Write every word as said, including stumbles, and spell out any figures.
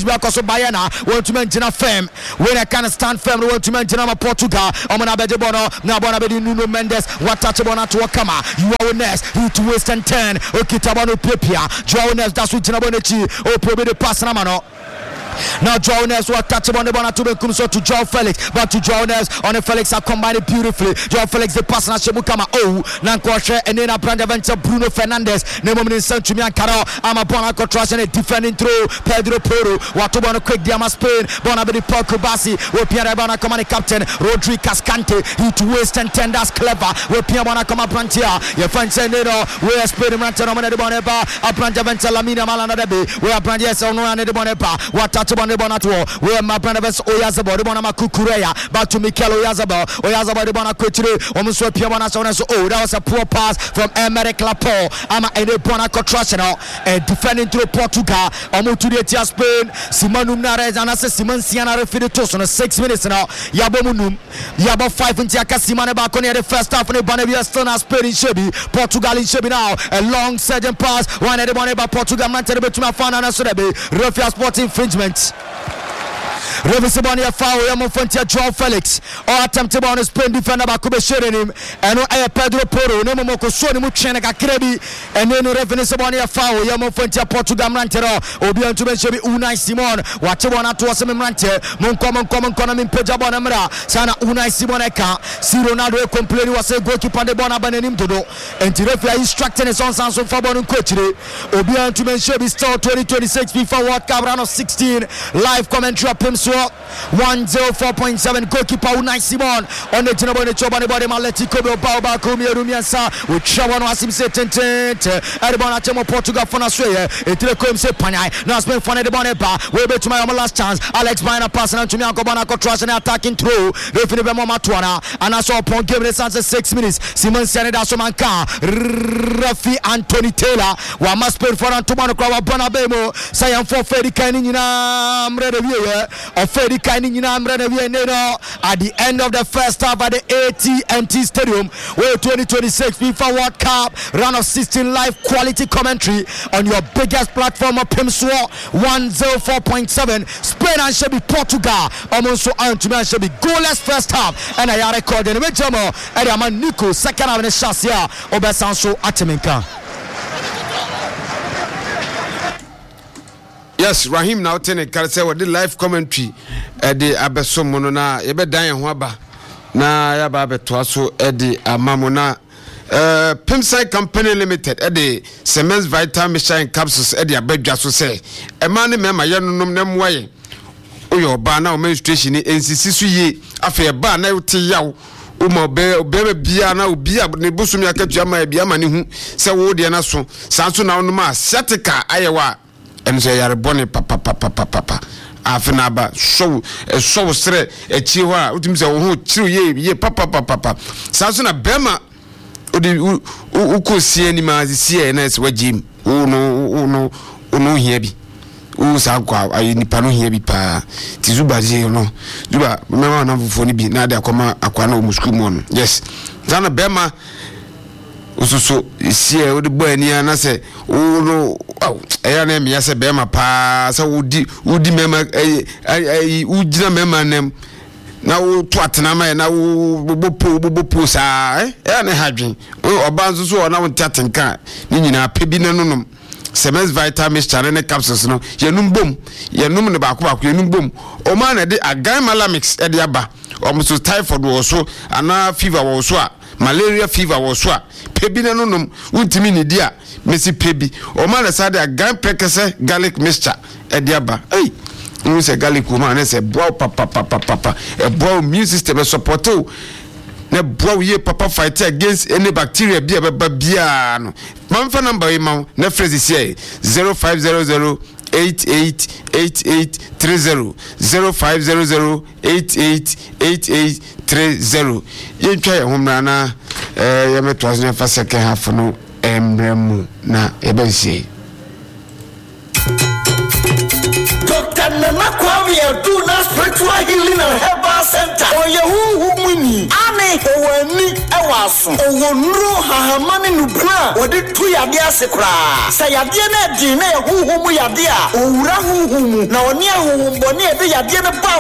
be a cost of Bayana, want to mention a firm. When I can stand firm, want to mention a Portugal, Omana Bedebono, Nabona Bedi Nuno Mendes, what touch Bona to Wakama, you are next, you to waste and ten, Okitabano Pipia, Jones, that's what Tinabonechi, or probably the Passanamano. Now Jones will touch on the Bona to become so to Joe Felix, but to Jones on the Felix are combined beautifully. Joe Felix the pass na Shemukama oh Nankoshe and then a brand venture Bruno Fernandes, Nemomin Santumian Caro, I'm a Bona contraction and defending through Pedro Poro, Watubona quick Diama Spain, Bonabedi Porco Bassi, where Pierre Bona command captain, Rodri Cascante, he to waste and ten that's clever, where Pierre Bona come up Brantia, your friend Sendino, where Spain Rantan on the Boneba, a brand venture Lamina Malanabe, where Brandias on the Boneba, what Bonne Bonato, where my Brandavas Oyazabo, the Bonama Kukurea, back to Mikel Oyazabo, Oyazabo, the Bonacutri, almost what Piamana Sonas. Oh, that was a poor pass from Emerick Laporte. I'm a Bonaco Trashano, and defending through Portugal, almost to the Tia Spain, Simonum Nares, and as a Simon Siana Refinitos on a six minutes now, Yabomunum, Yabo five in Tiaka Simana Baconi, the first half of the Bonavia Stona Spain in Shebi, Portugal in Shebi now, a long surgeon pass, one at the Bonaba Portugal, Mantel Betuma Fana Sodabe, Rafia Sport infringement. Revisibania foul, Yamofontia Joao Felix, or attempted on a Spain defender Bakube sharing him, and no Pedro Poro, no Momoko Sony Muchenaka Krebi, and then Revisibania foul, Yamofontia Portugal Rantero, Obian to mention Unai Simon, Watchable to us Rante, Moncommon Common Common Pejabonamra, Sana Unai Simoneka, Si Ronaldo complaining was a goalkeeper de Bonabanim Dodo, and Tirefia instructing his own sons of Fabon Coachre, Obian to mention still twenty twenty-six FIFA World Cup round of sixteen, live commentary of Pimswa. one oh four point seven goalkeeper Unai Simon on the Tinabo Chobani Body Maletico Baba Kumia Rumiansa with Shawan Wasim Setent Aribana Temo Portugal for Australia it comes a Panai now spent fun at the Boneba way back to my last chance Alex Bina passing on to me Banaco Trust and attacking through Refini Matuana and I saw upon giving the answer six minutes Simon Seneda Somanka Rafi Anthony Taylor one must pay for Antomano Crava Bonabemo Sayan for Freddy Canina Mredevia of Freddy Canina Mredevia at the end of the first half at the A T and T Stadium where twenty twenty-six FIFA World Cup round of sixteen live quality commentary on your biggest platform of Pimswa one oh four point seven Spain and Shebi Portugal almost so on to me and Shebi goalless first half and I record in the Jamo and I'm a Nico second half in the Shasia Obesanso Atiminka. Yes, Rahim now ten Karse with the live commentary at the Abesom Monona, Ebe Dayan Waba, na Yaba Betwaso, Eddie Amamona, uh, Pimside Company Limited, Eddie Siemens Vital Machine Capsules, Eddie Abedjaso say, a man member, Yanum Nemway, Oyo Bana, administration in Sissi, after a ban, I will tell you. Umo be be bia na obia ne bosumi akatua ma bia ma ne hu se wo de na so sanso na no ma setika ayewa enso yare bone papa papa papa afina ba show e show stre e chi ho a utim se wo ho chiru ye ye papa papa papa sanso na bema odi ukosie ni ma sie na se wagim uno uno uno hia bi u sa kwa ayi nipa no hia bi pa ti zuba je no zuba mema na fufo ni bi na de akoma akwa na omusku mu no yes zana bema ususu sie odi bo ani na se u no eya na me yase bema pa sa udi udi mema ayi ujina mema nem na wo to atena ma na wo bobo bobo sa eh eya na hadwen oba nso so na wo ntatenka ni nyina pebi na nonom Siemens Vital Mixture ne capsules no yenum bom yenum ne baako baako yenum bom o ma na de agan malamix e de aba o mo so typhoid wo so ana fever wo so a malaria fever wo so a pebi na nonom untimi ne dia mesi pebi o ma na sa de agan prekese garlic mixture e de aba ei you say garlic wo ma na say bow papa papa papa e bow immune system support o na bow ye papa fight against any bacteria bia baba bia no manfa number we ma na phrase here zero five zero zero eight eight eight eight three zero zero five zero zero eight eight eight eight three zero ye twa ye homra na eh ye metwas na fa second half no emremu na e be see Doctor Nana Kwame do na spiritual healing and herbal center. Oye hu hu muni. Ame owani ewa aso owonro hahamane nubra wode tu yade ase kra sa yade na di na huhu mu yade a owura huhu mu na oni ahuhu bone e de yade ne ba